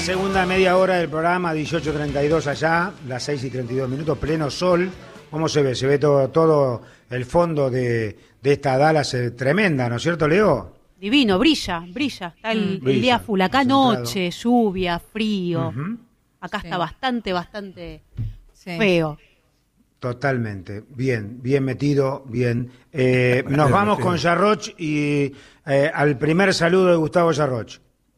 segunda media hora del programa, 18:32 allá, las 6:32, pleno sol. ¿Cómo se ve? Se ve todo el fondo de esta Dallas tremenda, ¿no es cierto, Leo? Divino, brilla. Está el día full. Acá noche, lluvia, frío. Acá está bastante feo. Totalmente. Bien metido, bien. Nos vamos con Yarroch y al primer saludo de Gustavo Yarroch.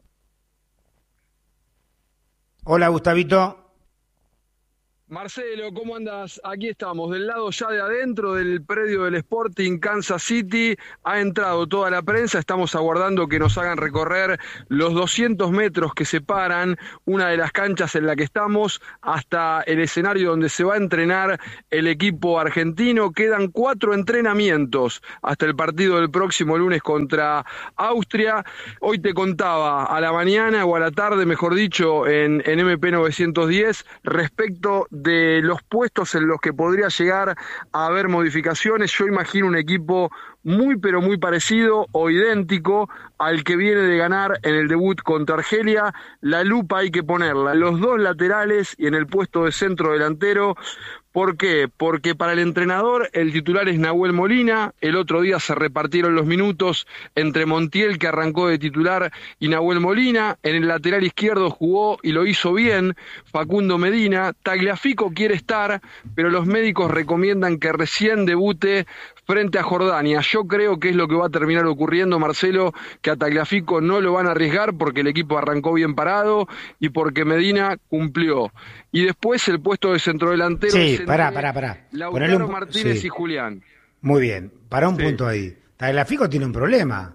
Hola, Gustavito. Marcelo, ¿cómo andas? Aquí estamos, del lado ya de adentro del predio del Sporting Kansas City. Ha entrado toda la prensa, estamos aguardando que nos hagan recorrer los 200 metros que separan una de las canchas en la que estamos hasta el escenario donde se va a entrenar el equipo argentino. Quedan 4 entrenamientos hasta el partido del próximo lunes contra Austria. Hoy te contaba a la mañana o a la tarde, mejor dicho, en MP 910 respecto de los puestos en los que podría llegar a haber modificaciones. Yo imagino un equipo muy pero muy parecido o idéntico al que viene de ganar en el debut contra Argelia. La lupa hay que ponerla en los dos laterales y en el puesto de centro delantero. ¿Por qué? Porque para el entrenador el titular es Nahuel Molina. El otro día se repartieron los minutos entre Montiel, que arrancó de titular, y Nahuel Molina. En el lateral izquierdo jugó y lo hizo bien Facundo Medina. Tagliafico quiere estar, pero los médicos recomiendan que recién debute frente a Jordania. Yo creo que es lo que va a terminar ocurriendo, Marcelo, que a Tagliafico no lo van a arriesgar porque el equipo arrancó bien parado y porque Medina cumplió. Y después el puesto de centrodelantero. Sí, pará. Lautaro Martínez y Julián. Muy bien, para un punto ahí. Tagliafico tiene un problema.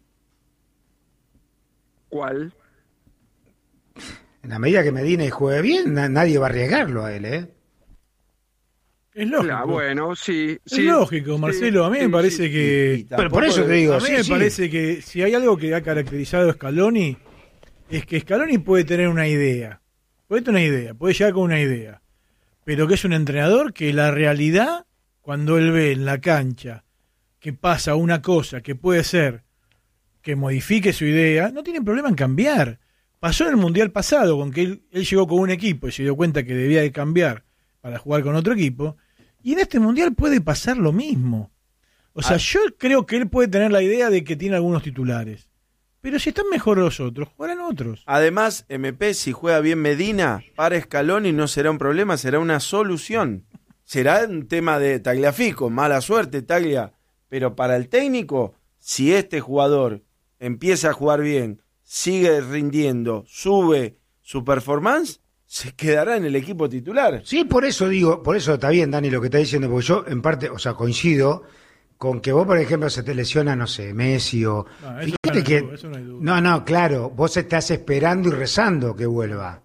¿Cuál? En la medida que Medina juegue bien, nadie va a arriesgarlo a él, ¿eh? Es lógico. Claro, bueno, sí. Es lógico, Marcelo. A mí me parece que... Pero por eso te digo, a mí me parece que si hay algo que ha caracterizado a Scaloni, es que Scaloni puede tener una idea. Puede llegar con una idea. Pero que es un entrenador que la realidad, cuando él ve en la cancha que pasa una cosa que puede ser que modifique su idea, no tiene problema en cambiar. Pasó en el Mundial pasado, con que él llegó con un equipo y se dio cuenta que debía de cambiar para jugar con otro equipo, y en este Mundial puede pasar lo mismo. O sea, yo creo que él puede tener la idea de que tiene algunos titulares. Pero si están mejor los otros, jugarán otros. Además, MP, si juega bien Medina, para Scaloni no será un problema, será una solución. Será un tema de Tagliafico, mala suerte, Taglia. Pero para el técnico, si este jugador empieza a jugar bien, sigue rindiendo, sube su performance, se quedará en el equipo titular. Sí, por eso está bien, Dani, lo que está diciendo, porque yo en parte, coincido con que vos, por ejemplo, se te lesiona, no sé, Messi o... No, fíjate eso no hay duda. No, claro, vos estás esperando y rezando que vuelva.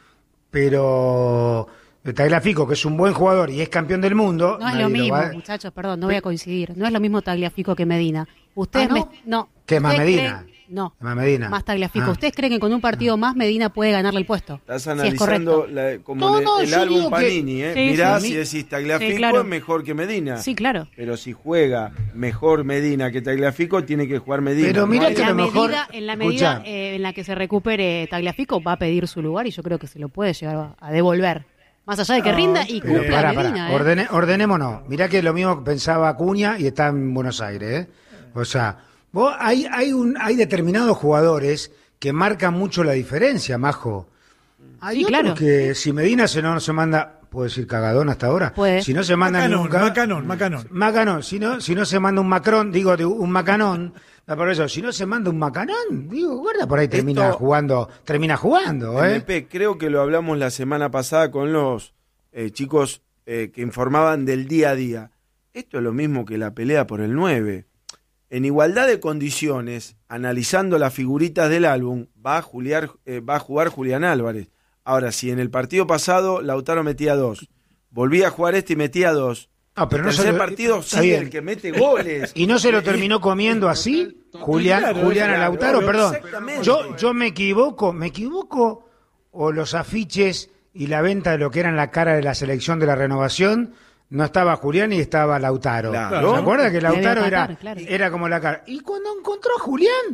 Pero Tagliafico, que es un buen jugador y es campeón del mundo... No es lo mismo, muchachos, perdón, no voy a coincidir. No es lo mismo Tagliafico que Medina. Ustedes ¿no? ¿Qué más Medina? Más Tagliafico. ¿Ustedes creen que con un partido más Medina puede ganarle el puesto? Estás analizando como el álbum Panini, ¿eh? Sí, mirás sí, y decís Tagliafico claro. es mejor que Medina. Sí, claro. Pero si juega mejor Medina que Tagliafico, tiene que jugar Medina. Pero mira que en la medida en la que se recupere Tagliafico, va a pedir su lugar y yo creo que se lo puede llegar a devolver. Más allá de que rinda y cumpla Medina. Ordenémonos. Mirá que lo mismo pensaba Acuña y está en Buenos Aires, ¿eh? O sea... Hay determinados jugadores que marcan mucho la diferencia, Majo. Hay otros claro. Que si Medina no se manda, ¿puedo decir cagadón hasta ahora? Puede. Si no se manda Macanón. Si no se manda un Macron, un Macanón. Por eso, si no se manda un Macanón, guarda, por ahí termina jugando, ¿eh? MP, creo que lo hablamos la semana pasada con los chicos que informaban del día a día. Esto es lo mismo que la pelea por el 9. En igualdad de condiciones, analizando las figuritas del álbum, va a jugar Julián Álvarez. Ahora, si en el partido pasado Lautaro metía 2, volvía a jugar y metía 2. No, pero el tercer partido sigue el que mete goles. ¿Y no se lo terminó comiendo así? Julián a Lautaro, perdón. Yo me equivoco, o los afiches y la venta de lo que eran la cara de la selección de la renovación... No estaba Julián y estaba Lautaro. Claro. ¿Se acuerda que Lautaro era como la cara? Y cuando encontró a Julián,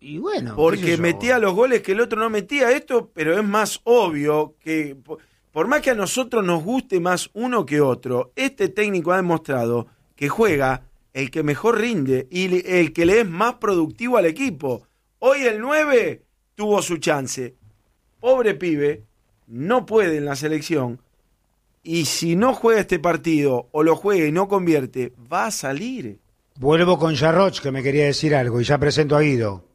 Y bueno, porque metía los goles que el otro no metía. Esto, pero es más obvio que, por más que a nosotros nos guste más uno que otro, este técnico ha demostrado que juega el que mejor rinde y el que le es más productivo al equipo. Hoy el 9 tuvo su chance. Pobre pibe, no puede en la selección. Y si no juega este partido o lo juega y no convierte, va a salir. Vuelvo con Jarroch, que me quería decir algo, y ya presento a Guido.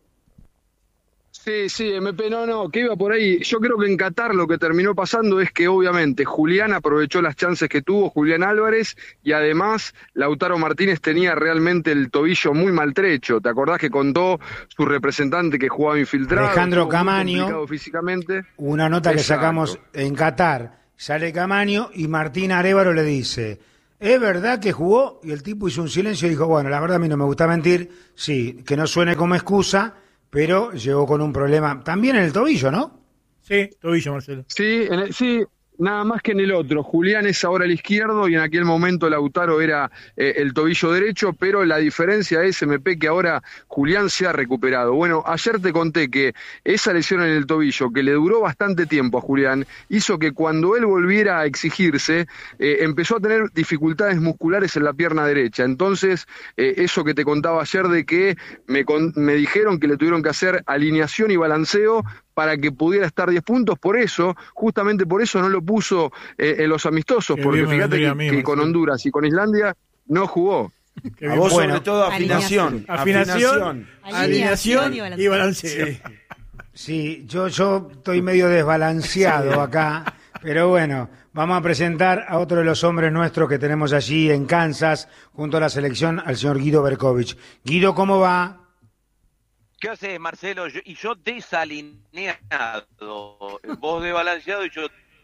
Sí, MP, no, que iba por ahí. Yo creo que en Qatar lo que terminó pasando es que obviamente Julián aprovechó las chances que tuvo, Julián Álvarez, y además Lautaro Martínez tenía realmente el tobillo muy maltrecho. ¿Te acordás que contó su representante que jugaba infiltrado? Alejandro Camaño, físicamente. Una nota que sacamos en Qatar, sale Camaño y Martín Arévalo le dice, ¿es verdad que jugó? Y el tipo hizo un silencio y dijo, bueno, la verdad a mí no me gusta mentir, sí, que no suene como excusa, pero llegó con un problema también en el tobillo, ¿no? Sí, tobillo, Marcelo. Sí, sí, nada más que en el otro. Julián es ahora el izquierdo y en aquel momento Lautaro era el tobillo derecho, pero la diferencia es, MP, que ahora Julián se ha recuperado. Bueno, ayer te conté que esa lesión en el tobillo, que le duró bastante tiempo a Julián, hizo que cuando él volviera a exigirse, empezó a tener dificultades musculares en la pierna derecha. Entonces, eso que te contaba ayer de que me dijeron que le tuvieron que hacer alineación y balanceo para que pudiera estar 10 puntos, por eso, justamente por eso no lo puso en los amistosos, porque fíjate que con Honduras y con Islandia no jugó. A vos sobre todo afinación. Alineación y balanceo. Sí, yo estoy medio desbalanceado acá, pero bueno, vamos a presentar a otro de los hombres nuestros que tenemos allí en Kansas, junto a la selección, al señor Guido Berkovich. Guido, ¿cómo va? ¿Qué haces, Marcelo? Yo desalineado, vos desbalanceado y yo...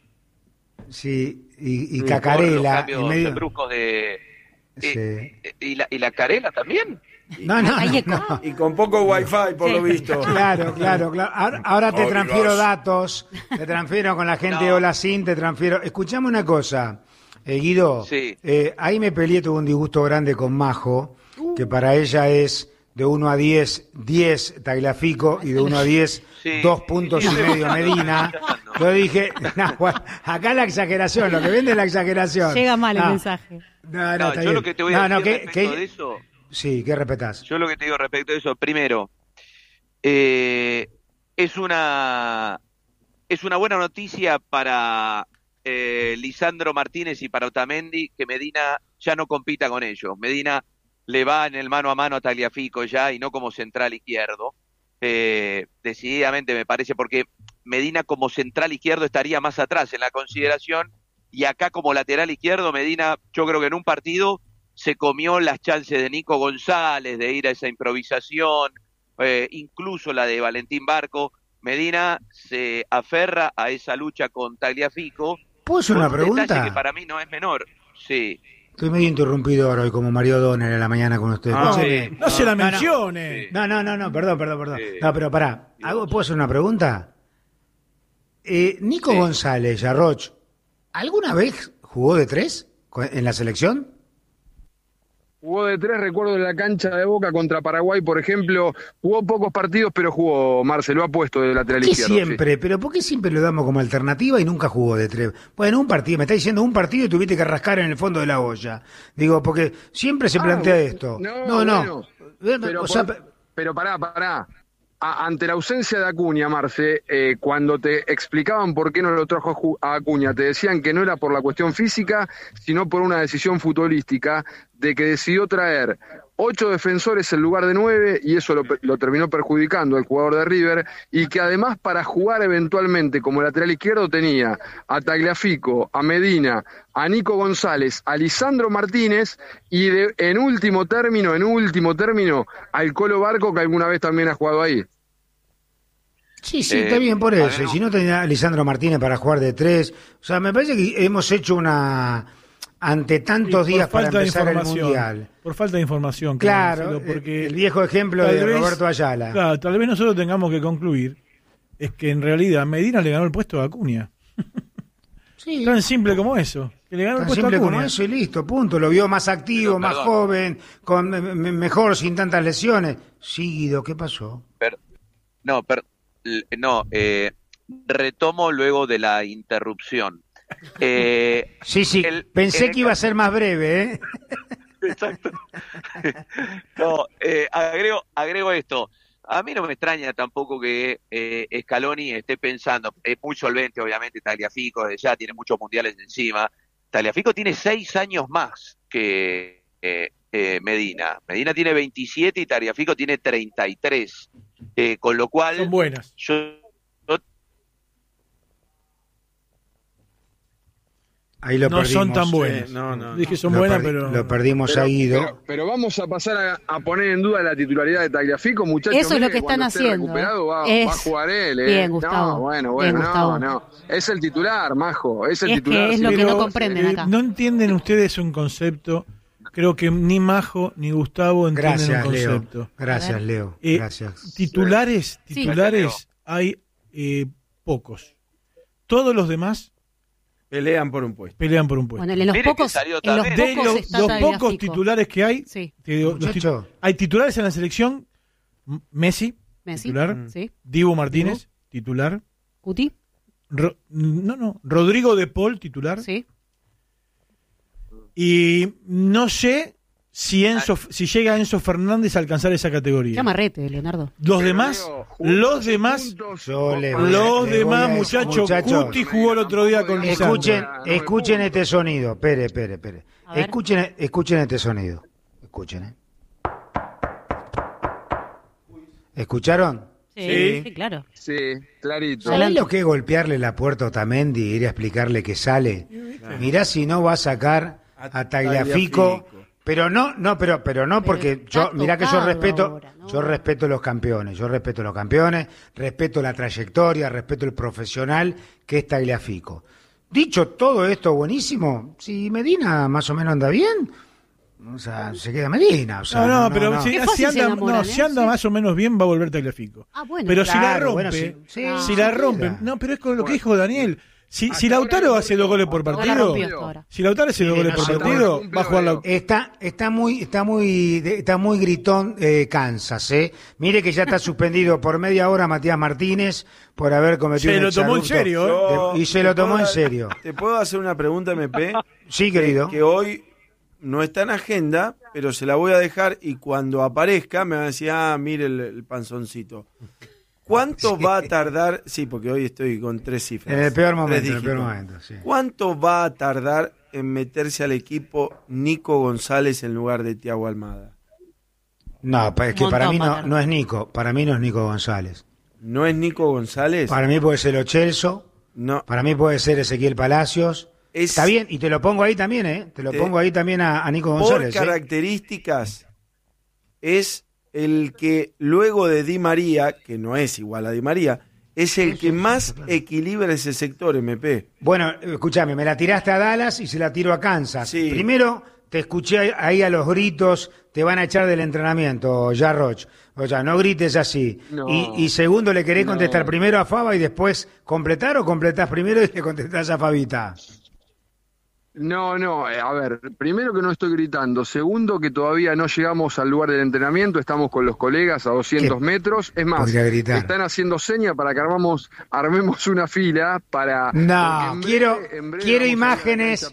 Sí, y Cacarela. Los cambios bruscos de... Sí. ¿Y la Carela también? No. Y con poco wifi, por lo visto. Claro. Ahora te transfiero datos, te transfiero con la gente de Olacín, te transfiero... Escuchame una cosa, Guido. Sí. Ahí me peleé, tuve un disgusto grande con Majo, que para ella es... de 1 a 10, 10 Tagliafico, y de 1 a 10, sí. 2 puntos y medio Medina. Yo dije, acá la exageración, lo que vende es la exageración. Llega mal el mensaje. No, yo lo que te voy a decir respecto de eso... Sí, ¿qué respetás? Yo lo que te digo respecto de eso, primero, es una buena noticia para Lisandro Martínez y para Otamendi que Medina ya no compita con ellos. Medina le va en el mano a mano a Tagliafico ya y no como central izquierdo. Decididamente me parece, porque Medina como central izquierdo estaría más atrás en la consideración, y acá como lateral izquierdo Medina, yo creo que en un partido se comió las chances de Nico González de ir a esa improvisación, incluso la de Valentín Barco. Medina se aferra a esa lucha con Tagliafico. ¿Puedo hacer una pregunta? Que para mí no es menor. Sí. Estoy medio interrumpido ahora hoy, como Mario Donner en la mañana con ustedes. No se la mencione. No, perdón. Sí. No, pero pará, ¿puedo hacer una pregunta? Nico González, Jarroch, ¿alguna vez jugó de 3 en la selección? Jugó de 3, recuerdo en la cancha de Boca contra Paraguay, por ejemplo. Jugó pocos partidos, pero jugó, Marcelo, ha puesto de lateral izquierdo. Siempre, sí. Pero ¿por qué siempre lo damos como alternativa y nunca jugó de 3? Bueno, un partido, me está diciendo un partido y tuviste que rascar en el fondo de la olla. Digo, porque siempre se plantea esto. No. Pero pará. Ante la ausencia de Acuña, Marce, cuando te explicaban por qué no lo trajo a Acuña, te decían que no era por la cuestión física, sino por una decisión futbolística de que decidió traer 8 defensores en lugar de 9, y eso lo terminó perjudicando al jugador de River, y que además para jugar eventualmente como lateral izquierdo tenía a Tagliafico, a Medina, a Nico González, a Lisandro Martínez y en último término al Colo Barco, que alguna vez también ha jugado ahí. Sí, está bien por eso. Y si no tenía a Lisandro Martínez para jugar de 3, o sea, me parece que hemos hecho ante tantos días para empezar el Mundial. Por falta de información. Claro, porque el viejo ejemplo de Roberto Ayala. Claro, tal vez nosotros tengamos que concluir es que en realidad Medina le ganó el puesto a Acuña. Sí. Tan simple como eso. Que le ganó el puesto a Acuña. Como eso y listo, punto. Lo vio más activo, más joven, mejor, sin tantas lesiones. Sí, Guido, ¿qué pasó? Retomo luego de la interrupción. Sí, pensé que iba a ser más breve, ¿eh? Exacto. No, agrego esto. A mí no me extraña tampoco que Scaloni esté pensando, es muy solvente obviamente Tagliafico, desde ya tiene muchos mundiales encima. Tagliafico tiene 6 años más que Medina. Medina tiene 27 y Tagliafico tiene 33. Con lo cual... Son buenas. Ahí lo no perdimos. Son tan buenas. Dije son buenas, pero... Lo perdimos a Guido. Pero vamos a pasar a poner en duda la titularidad de Tagliafico, muchachos. Eso es lo que están haciendo. Va a jugar él. Bien, Gustavo. No, bueno, bien, Gustavo. no. Es el titular, Majo. Es el titular. Que es lo que no comprenden acá. No entienden ustedes un concepto. Creo que ni Majo ni Gustavo entienden un concepto. Leo. Gracias, Leo. Gracias. Titulares hay pocos. Todos los demás pelean por un puesto. Bueno, en los pocos titulares que hay, sí. Hay titulares en la selección. Messi. Titular. Sí. Dibu Martínez, titular. Cuti. Rodrigo de Paul, titular. Sí. Y no sé si llega Enzo Fernández a alcanzar esa categoría. Qué amarrete, Leonardo. Los demás, muchachos, Cuti jugó el otro día con Lisandro. Escuchen este sonido. Espere. Escuchen este sonido. Escuchen, ¿Escucharon? Sí, claro. Sí, clarito. ¿Sabés lo que es golpearle la puerta a Otamendi y ir a explicarle que sale? Mirá si no va a sacar a Tagliafico. Pero no, porque mirá que yo respeto, ahora, ¿no? yo respeto los campeones, respeto la trayectoria, respeto el profesional que es Tagliafico. Dicho todo esto buenísimo, si Medina más o menos anda bien, o sea, se queda Medina. O sea, pero si anda más o menos bien va a volver Tagliafico. Bueno, pero claro, si la rompe, pero es con lo que dijo Daniel. Si Lautaro hace 2 goles por partido, va a jugar Lautaro. Está muy gritón Kansas, ¿eh? Mire que ya está suspendido por media hora Matías Martínez por haber cometido un exabrupto. Se lo tomó en serio, y se lo tomó en serio. ¿Te puedo hacer una pregunta, MP? Sí, querido. Que hoy no está en agenda, pero se la voy a dejar y cuando aparezca me va a decir, mire el panzoncito. ¿Cuánto va a tardar? Sí, porque hoy estoy con 3 cifras. En el peor momento, sí. ¿Cuánto va a tardar en meterse al equipo Nico González en lugar de Thiago Almada? No, es que para mí no es Nico. Para mí no es Nico González. ¿No es Nico González? Para mí puede ser Lo Celso. No. Para mí puede ser Ezequiel Palacios. Está bien, y te lo pongo ahí también, ¿eh? Pongo ahí también a Nico González. Por características, es el que luego de Di María, que no es igual a Di María, es el que más equilibra ese sector, MP. Bueno, escúchame, me la tiraste a Dallas y se la tiro a Kansas. Sí. Primero, te escuché ahí a los gritos, te van a echar del entrenamiento, Jarroch. O sea, no grites así. No, y segundo, le querés contestar primero a Faba y después completar, o completás primero y le contestás a Fabita. No, a ver, primero que no estoy gritando, segundo que todavía no llegamos al lugar del entrenamiento, estamos con los colegas a 200 metros, es más, están haciendo señas para que armemos una fila para... No, quiero imágenes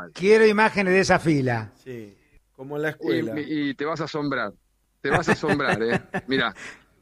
de esa fila. Sí, como en la escuela. Y te vas a asombrar, Mirá.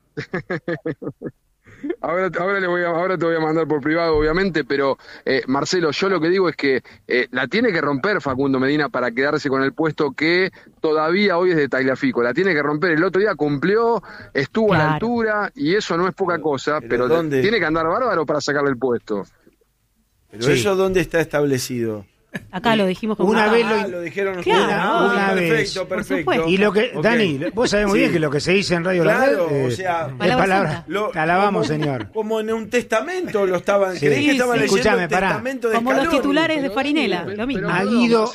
Ahora te voy a mandar por privado, obviamente, pero Marcelo, yo lo que digo es que la tiene que romper Facundo Medina para quedarse con el puesto que todavía hoy es de Tagliafico. La tiene que romper. El otro día cumplió, estuvo a la altura y eso no es poca cosa, pero tiene que andar bárbaro para sacarle el puesto. Pero eso ¿dónde está establecido? Acá lo dijimos como una vez lo dijeron una vez. Perfecto. Y lo que Dani, vos sabés muy bien que lo que se dice en Radio La Red, o sea, es palabra. Te alabamos, señor. Como en un testamento lo estaban, creí que estaban leyendo el testamento de como Scaloni. los titulares de Farinela, lo mismo. A Guido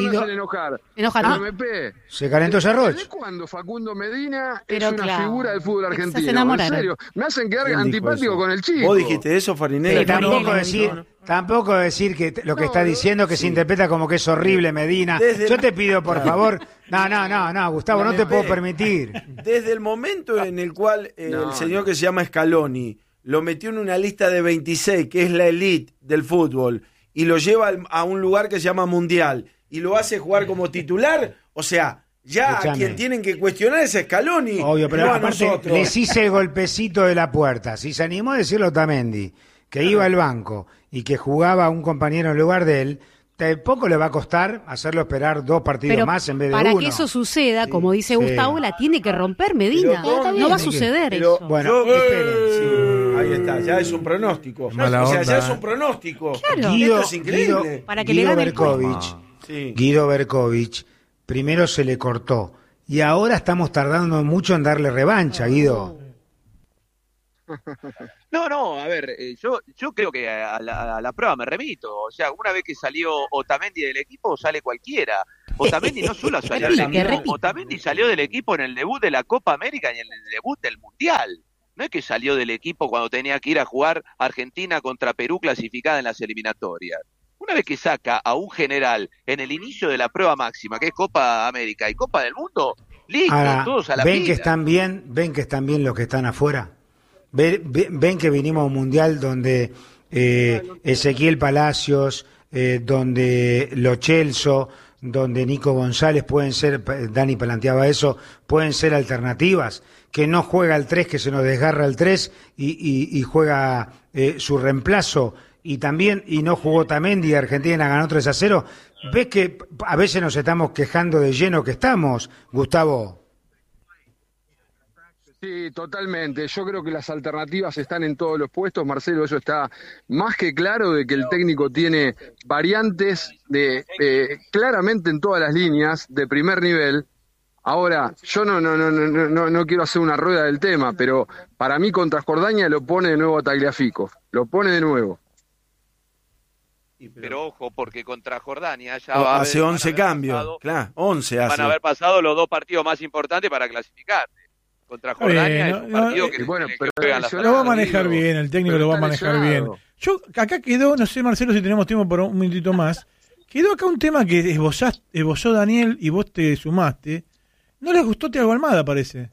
se calentó Jarroch. ¿Sabés cuando Facundo Medina pero es una figura del fútbol argentino? Se enamoraron. En serio, me hacen quedar antipático con el chico. ¿Vos dijiste eso, Farinela? Tampoco decir que lo que está diciendo que se interpreta como que es horrible Medina. Yo te pido, por favor. No, Gustavo, no te puedo permitir. Desde el momento en el cual el señor que se llama Scaloni lo metió en una lista de 26, que es la elite del fútbol, y lo lleva a un lugar que se llama Mundial, y lo hace jugar como titular, o sea, ya a quien tienen que cuestionar es Scaloni. Obvio, pero no aparte nosotros. les hice el golpecito de la puerta. Si se animó a decirlo Otamendi, que iba al banco y que jugaba a un compañero en lugar de él, tampoco le va a costar hacerlo esperar 2 partidos pero más en vez de para 1. que eso suceda, como dice Gustavo, la tiene que romper Medina. No va a suceder eso. Bueno, esperen. Ahí está, ya es un pronóstico. Mala o sea, ya onda. es un pronóstico. Claro. Esto es increíble. Para que le gane el Berkovich, Sí. Guido Berkovich, primero se le cortó y ahora estamos tardando mucho en darle revancha, Guido. No, a ver, yo creo que a la prueba me remito. O sea, una vez que salió Otamendi del equipo, sale cualquiera. Otamendi no solo salió del equipo, Otamendi salió del equipo en el debut de la Copa América y en el debut del Mundial. No es que salió del equipo cuando tenía que ir a jugar Argentina contra Perú clasificada en las eliminatorias. Una vez que saca a un general en el inicio de la prueba máxima, que es Copa América y Copa del Mundo, listo, Ahora, todos a la ven pila. que están bien los que están afuera. Ven que vinimos a un mundial donde Ezequiel Palacios, donde Lo Celso, donde Nico González pueden ser, Dani planteaba eso, pueden ser alternativas, que no juega el 3, que se nos desgarra el 3 y juega su reemplazo, y no jugó Otamendi y Argentina ganó 3-0. ¿Ves que a veces nos estamos quejando de lleno que estamos, Gustavo? Sí, totalmente. Yo creo que las alternativas están en todos los puestos, Marcelo, eso está más que claro de que el técnico tiene variantes claramente en todas las líneas de primer nivel. Ahora, yo no quiero hacer una rueda del tema, pero para mí contra Jordania lo pone de nuevo a Tagliafico, lo pone de nuevo. Pero ojo, porque contra Jordania ya hace 11 cambios, claro, 11 hace. Van a haber pasado los 2 partidos más importantes para clasificar. Contra Jordania es un partido que bueno, que pero juegan las lo va a manejar bien, el técnico lo va a manejar bien. Yo, acá quedó, no sé, Marcelo, si tenemos tiempo por un minutito más, quedó acá un tema que esbozó Daniel y vos te sumaste. ¿No les gustó Thiago Almada, parece?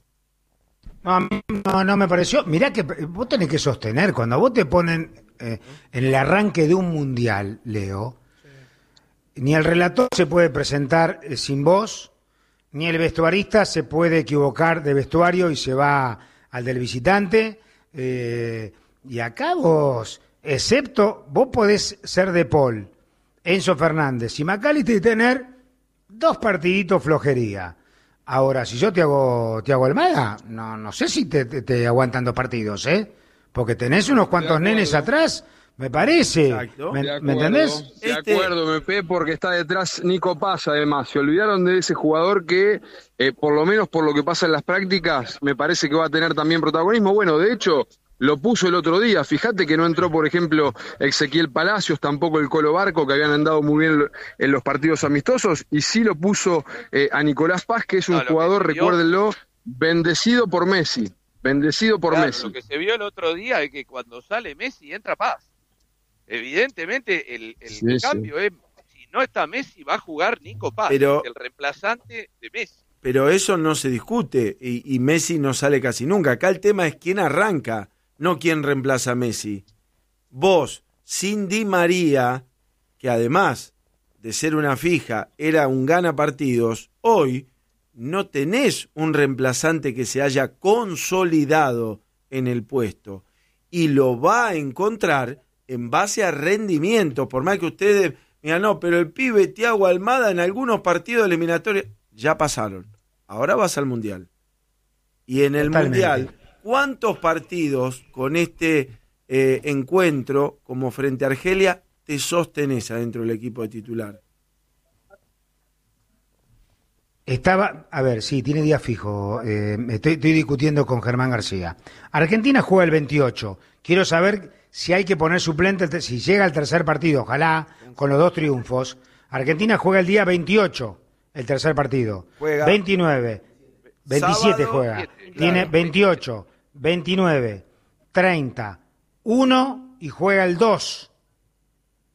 No me pareció. Mirá que vos tenés que sostener, cuando vos te ponen en el arranque de un mundial, Leo, ni el relator se puede presentar sin voz, ni el vestuarista se puede equivocar de vestuario y se va al del visitante. Y acá vos, excepto, vos podés ser De Paul, Enzo Fernández y McAllister y tener 2 partiditos flojería. Ahora, si yo te hago Almada, no sé si te aguantan 2 partidos, porque tenés unos cuantos nenes atrás, me parece. Exacto. ¿Me entendés? De acuerdo, MP, porque está detrás Nico Paz, además. Se olvidaron de ese jugador que, por lo menos por lo que pasa en las prácticas, me parece que va a tener también protagonismo. Bueno, de hecho, lo puso el otro día. Fíjate que no entró, por ejemplo, Ezequiel Palacios, tampoco el Colo Barco, que habían andado muy bien en los partidos amistosos, y sí lo puso a Nicolás Paz, que es un jugador, recuérdenlo, bendecido por Messi. Bendecido por Messi. Lo que se vio el otro día es que cuando sale Messi entra Paz. Evidentemente el cambio es, si no está Messi va a jugar Nico Paz, el reemplazante de Messi. Pero eso no se discute y Messi no sale casi nunca. Acá el tema es quién arranca, no quién reemplaza a Messi. Vos, sin Di María, que además de ser una fija era un gana partidos, hoy no tenés un reemplazante que se haya consolidado en el puesto y lo va a encontrar en base a rendimiento, por más que ustedes digan, no, pero el pibe Thiago Almada en algunos partidos eliminatorios ya pasaron, ahora vas al Mundial. Y en el Mundial, ¿cuántos partidos con este encuentro, como frente a Argelia, te sostenés adentro del equipo de titular? Tiene día fijo, estoy discutiendo con Germán García. Argentina juega el 28, quiero saber si hay que poner suplente, si llega al tercer partido, ojalá, con los 2 triunfos. Argentina juega el día 28, el tercer partido. Juega 29, 27 sábado, juega. 7, tiene 28, 29, 30, 1 y juega el 2.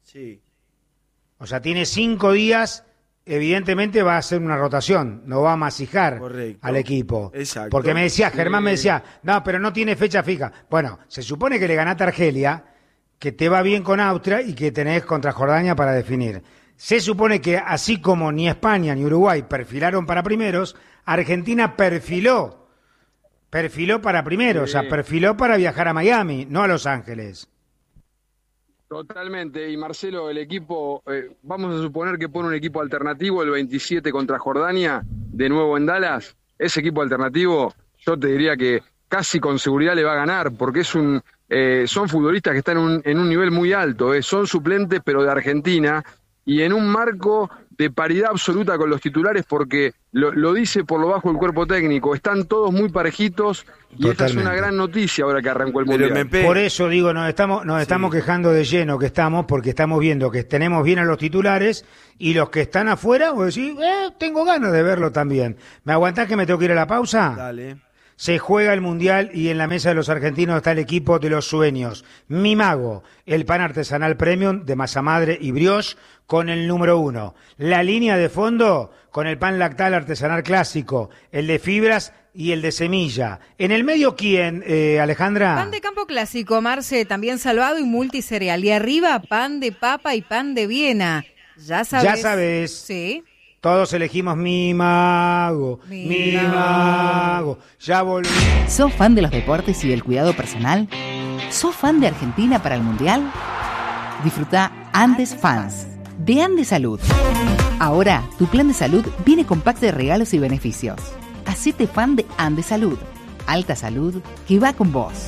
Sí. O sea, tiene 5 días, evidentemente va a hacer una rotación, no va a masijar al equipo. Exacto. Porque Germán me decía, no, pero no tiene fecha fija. Bueno, se supone que le ganaste a Argelia, que te va bien con Austria y que tenés contra Jordania para definir. Se supone que así como ni España ni Uruguay perfilaron para primeros, Argentina perfiló para primeros, o sea, perfiló para viajar a Miami, no a Los Ángeles. Totalmente, y Marcelo, el equipo, vamos a suponer que pone un equipo alternativo el 27 contra Jordania, de nuevo en Dallas. Ese equipo alternativo, yo te diría que casi con seguridad le va a ganar, porque son futbolistas que están en un nivel muy alto, son suplentes pero de Argentina, y en un marco de paridad absoluta con los titulares, porque lo dice por lo bajo el cuerpo técnico, están todos muy parejitos, y Totalmente. Esta es una gran noticia ahora que arrancó el Mundial. Por eso digo, nos estamos quejando de lleno porque estamos viendo que tenemos bien a los titulares, y los que están afuera, vos decís, tengo ganas de verlo también. ¿Me aguantás que me tengo que ir a la pausa? Dale. Se juega el Mundial y en la mesa de los argentinos está el equipo de los sueños. Mi Mago, el pan artesanal premium de masa madre y brioche con el número 1. La línea de fondo con el pan lactal artesanal clásico, el de fibras y el de semilla. En el medio, ¿quién, Alejandra? Pan de campo clásico, Marce, también salvado y multicereal. Y arriba, pan de papa y pan de Viena. Ya sabes. Sí. Todos elegimos Mi Mago, Mi Mago. Ya volví. ¿Sos fan de los deportes y del cuidado personal? ¿Sos fan de Argentina para el Mundial? Disfruta Andes Fans de Andes Salud. Ahora, tu plan de salud viene con pack de regalos y beneficios. Hacete fan de Andes Salud. Alta salud que va con vos.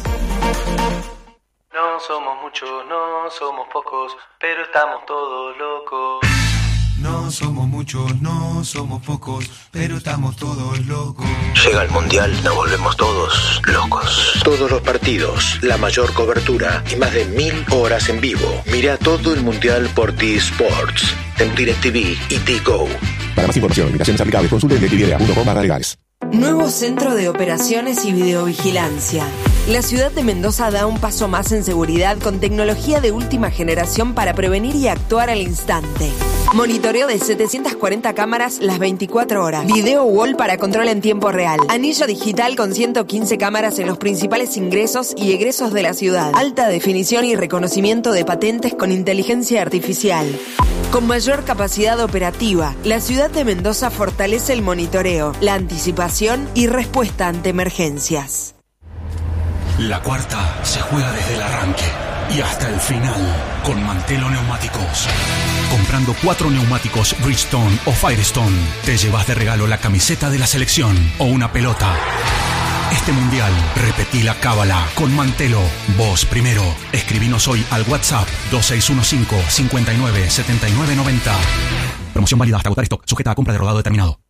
No somos muchos, no somos pocos, pero estamos todos locos. No somos muchos, no somos pocos, pero estamos todos locos. Llega el Mundial, nos volvemos todos locos. Todos los partidos, la mayor cobertura y más de 1000 horas en vivo. Mira todo el Mundial por T-Sports, en DirecTV y T-Go. Para más información, invitaciones aplicables, consulte en DirecTV.com/legales. Nuevo centro de operaciones y videovigilancia. La ciudad de Mendoza da un paso más en seguridad con tecnología de última generación para prevenir y actuar al instante. Monitoreo de 740 cámaras las 24 horas. Video wall para control en tiempo real. Anillo digital con 115 cámaras en los principales ingresos y egresos de la ciudad. Alta definición y reconocimiento de patentes con inteligencia artificial. Con mayor capacidad operativa, la ciudad de Mendoza fortalece el monitoreo, la anticipación y respuesta ante emergencias. La cuarta se juega desde el arranque y hasta el final con Mantelo Neumáticos. Comprando 4 neumáticos Bridgestone o Firestone, te llevas de regalo la camiseta de la selección o una pelota. Este mundial, repetí la cábala con Mantelo. Vos primero. Escribinos hoy al WhatsApp 2615 59 79 90. Promoción válida hasta agotar stock, sujeta a compra de rodado determinado.